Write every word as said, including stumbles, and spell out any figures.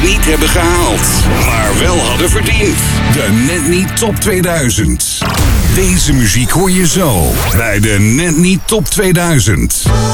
niet hebben gehaald, maar wel hadden verdiend. De Net Niet Top tweeduizend. Deze muziek hoor je zo bij de Net Niet Top tweeduizend.